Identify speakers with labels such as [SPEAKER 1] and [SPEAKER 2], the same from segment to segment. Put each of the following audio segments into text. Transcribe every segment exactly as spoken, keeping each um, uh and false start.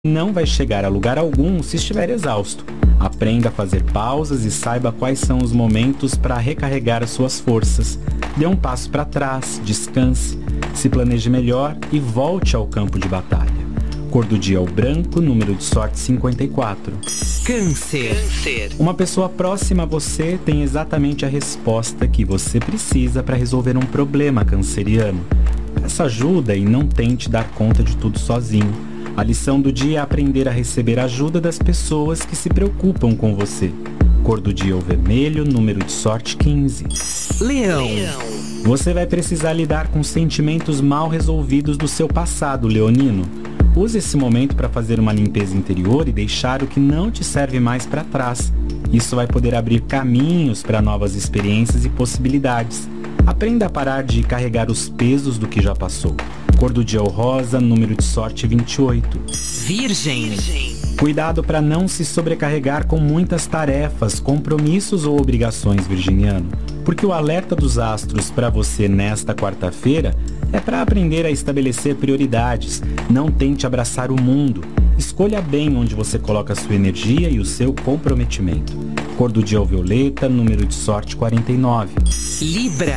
[SPEAKER 1] Não vai chegar a lugar algum se estiver exausto. Aprenda a fazer pausas e saiba quais são os momentos para recarregar as suas forças. Dê um passo para trás, descanse, se planeje melhor e volte ao campo de batalha. Cor do dia é o branco, número de sorte cinquenta e quatro.
[SPEAKER 2] Câncer. Câncer.
[SPEAKER 1] Uma pessoa próxima a você tem exatamente a resposta que você precisa para resolver um problema canceriano. Peça ajuda e não tente dar conta de tudo sozinho. A lição do dia é aprender a receber ajuda das pessoas que se preocupam com você. Cor do dia é o vermelho, número de sorte quinze.
[SPEAKER 2] Leão.
[SPEAKER 1] Você vai precisar lidar com sentimentos mal resolvidos do seu passado, leonino. Use esse momento para fazer uma limpeza interior e deixar o que não te serve mais para trás. Isso vai poder abrir caminhos para novas experiências e possibilidades. Aprenda a parar de carregar os pesos do que já passou. Cor do dia é o rosa, número de sorte vinte e oito.
[SPEAKER 2] Virgem.
[SPEAKER 1] Cuidado para não se sobrecarregar com muitas tarefas, compromissos ou obrigações, virginiano. Porque o alerta dos astros para você nesta quarta-feira é para aprender a estabelecer prioridades. Não tente abraçar o mundo. Escolha bem onde você coloca a sua energia e o seu comprometimento. Cor do dia é o violeta, número de sorte quarenta e nove.
[SPEAKER 2] Libra.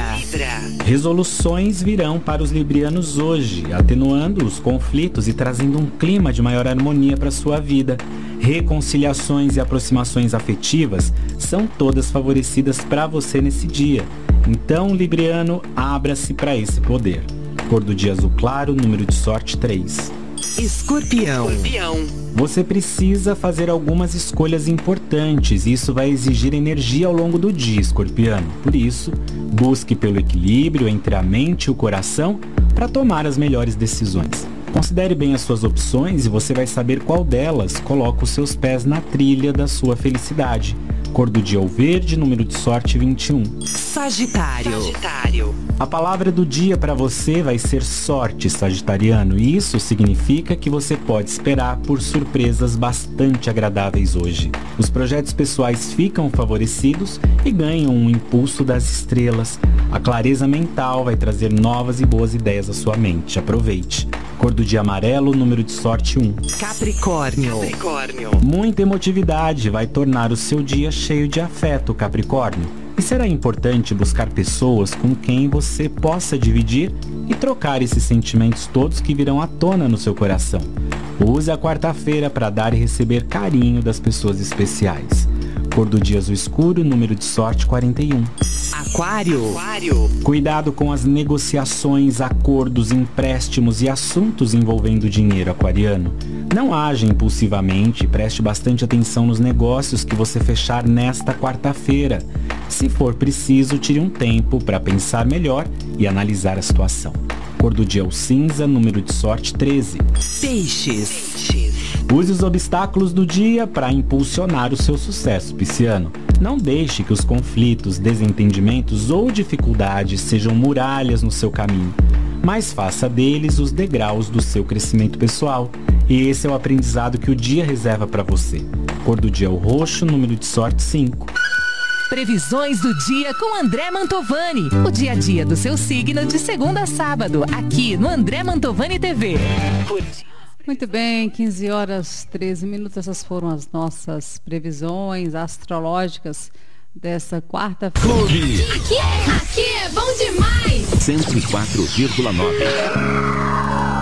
[SPEAKER 1] Resoluções virão para os librianos hoje, atenuando os conflitos e trazendo um clima de maior harmonia para sua vida. Reconciliações e aproximações afetivas são todas favorecidas para você nesse dia. Então, libriano, abra-se para esse poder. Cor do dia azul claro, número de sorte três.
[SPEAKER 2] Escorpião. Escorpião.
[SPEAKER 1] Você precisa fazer algumas escolhas importantes e isso vai exigir energia ao longo do dia, escorpiano. Por isso, busque pelo equilíbrio entre a mente e o coração para tomar as melhores decisões. Considere bem as suas opções e você vai saber qual delas coloca os seus pés na trilha da sua felicidade. Cor do dia é o verde, número de sorte vinte e um.
[SPEAKER 2] Sagitário. Sagitário.
[SPEAKER 1] A palavra do dia para você vai ser sorte, sagitariano, e isso significa que você pode esperar por surpresas bastante agradáveis hoje. Os projetos pessoais ficam favorecidos e ganham um impulso das estrelas. A clareza mental vai trazer novas e boas ideias à sua mente. Aproveite. Cor do dia amarelo, número de sorte um.
[SPEAKER 2] Capricórnio. Capricórnio.
[SPEAKER 1] Muita emotividade vai tornar o seu dia cheio de afeto, Capricórnio. E será importante buscar pessoas com quem você possa dividir e trocar esses sentimentos todos que virão à tona no seu coração. Use a quarta-feira para dar e receber carinho das pessoas especiais. Cor do dia azul escuro, número de sorte quarenta e um.
[SPEAKER 2] Aquário. Aquário.
[SPEAKER 1] Cuidado com as negociações, acordos, empréstimos e assuntos envolvendo dinheiro, aquariano. Não haja impulsivamente e preste bastante atenção nos negócios que você fechar nesta quarta-feira. Se for preciso, tire um tempo para pensar melhor e analisar a situação. Cor do dia é o cinza, número de sorte treze.
[SPEAKER 2] Peixes.
[SPEAKER 1] Use os obstáculos do dia para impulsionar o seu sucesso, pisciano. Não deixe que os conflitos, desentendimentos ou dificuldades sejam muralhas no seu caminho, mas faça deles os degraus do seu crescimento pessoal. E esse é o aprendizado que o dia reserva para você. Cor do dia é o roxo, número de sorte cinco.
[SPEAKER 3] Previsões do dia com André Mantovani. O dia a dia do seu signo de segunda a sábado, aqui no André Mantovani T V.
[SPEAKER 4] Muito bem, quinze horas, treze minutos. Essas foram as nossas previsões astrológicas dessa quarta-feira.
[SPEAKER 5] Clube.
[SPEAKER 6] Aqui, aqui é bom demais.
[SPEAKER 5] cento e quatro vírgula nove.